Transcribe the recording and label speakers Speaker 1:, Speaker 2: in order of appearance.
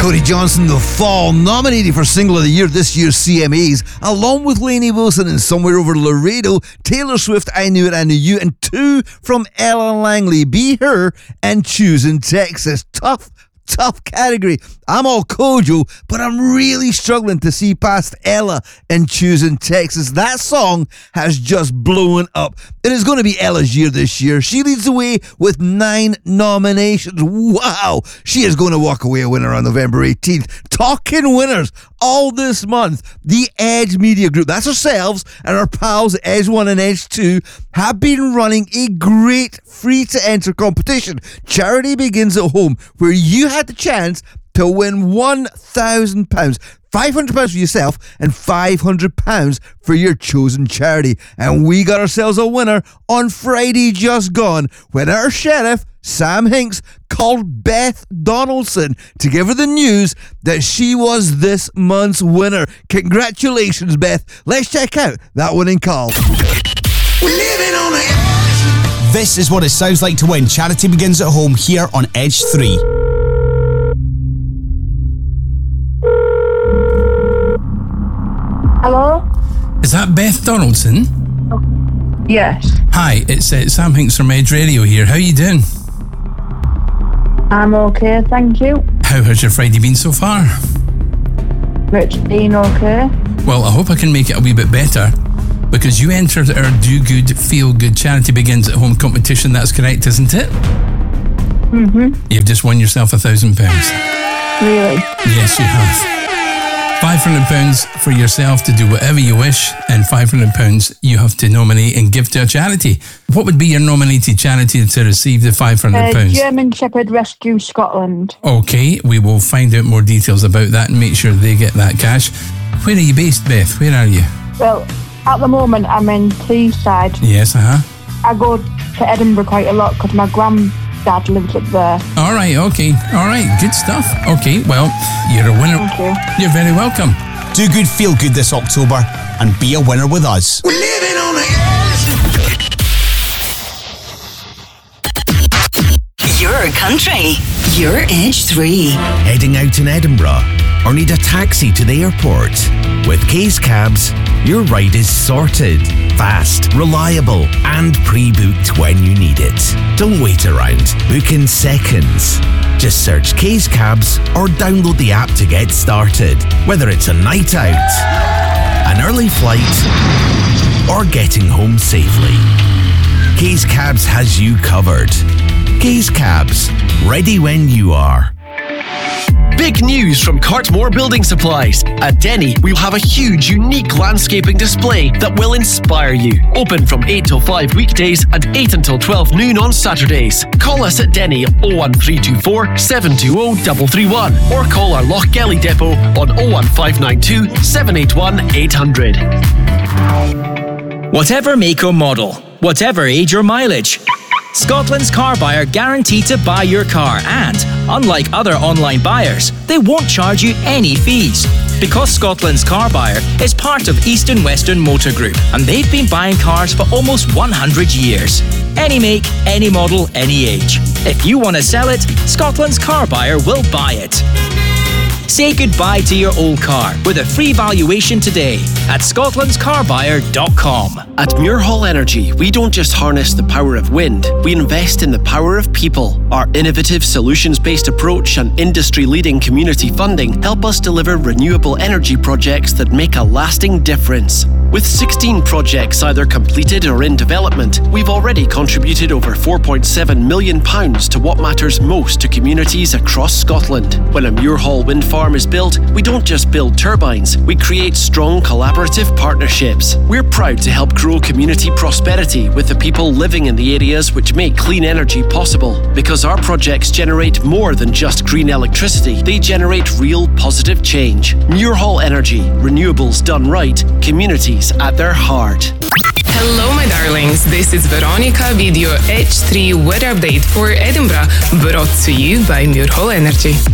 Speaker 1: Cody Johnson, The Fall, nominated for Single of the Year this year's CMAs, along with Lainey Wilson and Somewhere Over Laredo, Taylor Swift, I Knew It, I Knew You, and 2 from Ella Langley, Be Her, and Choosing Texas. Tough category. I'm all Kojo, but I'm really struggling to see past Ella and Choosing Texas. That song has just blown up. It is going to be Ella's year this year. She leads the way with 9 nominations. Wow. She is going to walk away a winner on November 18th. Talking winners all this month. The Edge Media Group, that's ourselves and our pals at Edge 1 and Edge 2, have been running a great free-to-enter competition. Charity Begins at Home, where you had the chance to win £1,000, £500 for yourself and £500 for your chosen charity. And we got ourselves a winner on Friday just gone, when our sheriff, Sam Hinks, called Beth Donaldson to give her the news that she was this month's winner. Congratulations, Beth. Let's check out that winning call.
Speaker 2: We're living on the edge.
Speaker 3: This is what it sounds like to win Charity Begins at Home here on Edge 3.
Speaker 4: Hello?
Speaker 5: Is that Beth Donaldson?
Speaker 4: Yes.
Speaker 5: Hi, it's Sam Hinks from Edge Radio here. How are you doing?
Speaker 4: I'm okay, thank you.
Speaker 5: How has your Friday been so far?
Speaker 4: It's been okay.
Speaker 5: Well, I hope I can make it a wee bit better, because you entered our Do Good, Feel Good Charity Begins at Home competition. That's correct, isn't it?
Speaker 4: Mm-hmm.
Speaker 5: You've just won yourself £1,000.
Speaker 4: Really?
Speaker 5: Yes, you have. £500 for yourself to do whatever you wish, and £500 you have to nominate and give to a charity. What would be your nominated charity to receive the £500?
Speaker 4: German Shepherd Rescue Scotland.
Speaker 5: Okay, we will find out more details about that and make sure they get that cash. Where are you based, Beth? Where are you?
Speaker 4: Well, at the moment I'm in Teesside.
Speaker 5: Yes, uh-huh.
Speaker 4: I go to Edinburgh quite a lot because my granddad lives up there.
Speaker 5: All right, okay. All right, good stuff. Okay, well, you're a winner.
Speaker 4: Thank you.
Speaker 5: You're very welcome.
Speaker 3: Do good, feel good this October and be a winner with us.
Speaker 2: We're living on the edge.
Speaker 6: Your country. Your Edge 3.
Speaker 7: Heading out in Edinburgh or need a taxi to the airport? With Case Cabs, your ride is sorted, fast, reliable, and pre-booked when you need it. Don't wait around. Book in seconds. Just search Case Cabs or download the app to get started. Whether it's a night out, an early flight, or getting home safely, Case Cabs has you covered. Case Cabs, ready when you are.
Speaker 8: Big news from Cartmore Building Supplies. At Denny, we'll have a huge, unique landscaping display that will inspire you. Open from 8 till 5 weekdays and 8 until 12 noon on Saturdays. Call us at Denny 01324 720 331 or call our Lochgelly depot on 01592 781 800.
Speaker 9: Whatever make or model, whatever age or mileage, Scotland's Car Buyer guaranteed to buy your car, and unlike other online buyers, they won't charge you any fees. Because Scotland's Car Buyer is part of East and Western Motor Group, and they've been buying cars for almost 100 years. Any make, any model, any age. If you want to sell it, Scotland's Car Buyer will buy it. Say goodbye to your old car with a free valuation today at scotlandscarbuyer.com.
Speaker 8: At Muirhall Energy, we don't just harness the power of wind, we invest in the power of people. Our innovative solutions-based approach and industry-leading community funding help us deliver renewable energy projects that make a lasting difference. With 16 projects either completed or in development, we've already contributed over £4.7 million to what matters most to communities across Scotland. When a Muirhall wind farm is built, we don't just build turbines, we create strong collaborative partnerships. We're proud to help grow community prosperity with the people living in the areas which make clean energy possible. Because our projects generate more than just green electricity, they generate real positive change. Muirhall Energy, renewables done right, communities at their heart.
Speaker 10: Hello, my darlings. This is Veronica with your H3 weather update for Edinburgh, brought to you by Muirhall Energy.